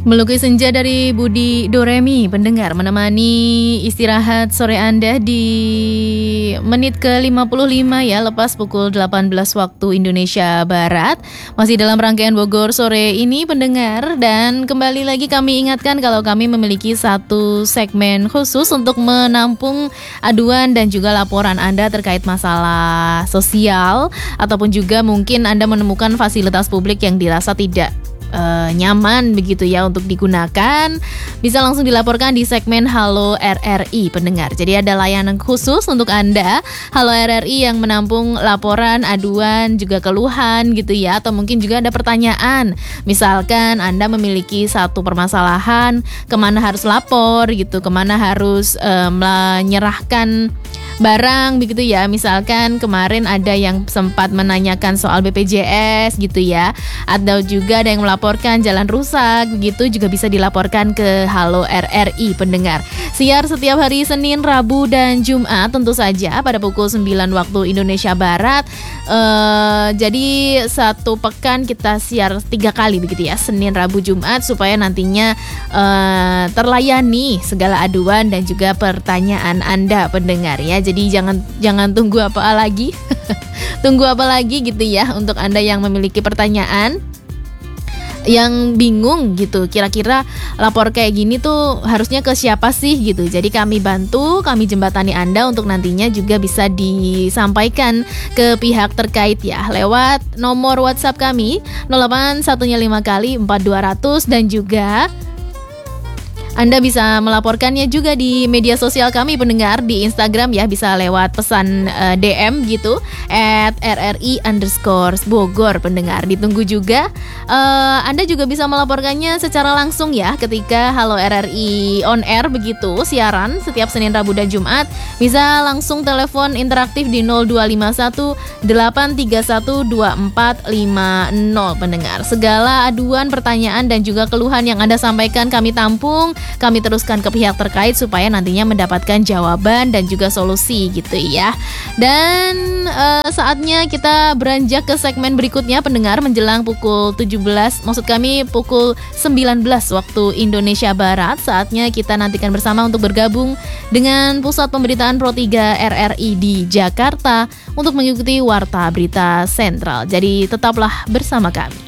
Melukis Senja dari Budi Doremi, pendengar menemani istirahat sore Anda di menit ke-55 ya, lepas pukul 18 waktu Indonesia Barat. Masih dalam rangkaian Bogor sore ini pendengar, dan kembali lagi kami ingatkan kalau kami memiliki satu segmen khusus untuk menampung aduan dan juga laporan Anda terkait masalah sosial, ataupun juga mungkin Anda menemukan fasilitas publik yang dirasa tidak nyaman begitu ya untuk digunakan, bisa langsung dilaporkan di segmen Halo RRI pendengar. Jadi ada layanan khusus untuk Anda, Halo RRI, yang menampung laporan, aduan, juga keluhan gitu ya, atau mungkin juga ada pertanyaan. Misalkan Anda memiliki satu permasalahan, kemana harus lapor gitu, kemana harus menyerahkan barang begitu ya. Misalkan kemarin ada yang sempat menanyakan soal BPJS gitu ya, atau juga ada yang melaporkan jalan rusak begitu, juga bisa dilaporkan ke Halo RRI pendengar. Siar setiap hari Senin, Rabu, dan Jumat tentu saja pada pukul 9 waktu Indonesia Barat. Jadi satu pekan kita siar 3 kali begitu ya, Senin, Rabu, Jumat, supaya nantinya terlayani segala aduan dan juga pertanyaan Anda pendengar ya. Jadi jangan tunggu apa lagi. Tunggu apa lagi gitu ya, untuk Anda yang memiliki pertanyaan, yang bingung gitu, kira-kira lapor kayak gini tuh harusnya ke siapa sih gitu. Jadi kami bantu, kami jembatani Anda untuk nantinya juga bisa disampaikan ke pihak terkait ya, lewat nomor WhatsApp kami 0815 kali 4200, dan juga Anda bisa melaporkannya juga di media sosial kami pendengar, di Instagram ya, bisa lewat pesan DM gitu @RRI_Bogor pendengar. Ditunggu juga. Anda juga bisa melaporkannya secara langsung ya, ketika Halo RRI on air begitu, siaran setiap Senin, Rabu, dan Jumat. Bisa langsung telepon interaktif di 0251 831 2450 pendengar. Segala aduan, pertanyaan, dan juga keluhan yang Anda sampaikan kami tampung, kami teruskan ke pihak terkait supaya nantinya mendapatkan jawaban dan juga solusi gitu ya. Dan saatnya kita beranjak ke segmen berikutnya pendengar, menjelang pukul 17, maksud kami pukul 19 waktu Indonesia Barat. Saatnya kita nantikan bersama untuk bergabung dengan Pusat Pemberitaan Pro 3 RRI di Jakarta untuk mengikuti Warta Berita Sentral. Jadi tetaplah bersama kami.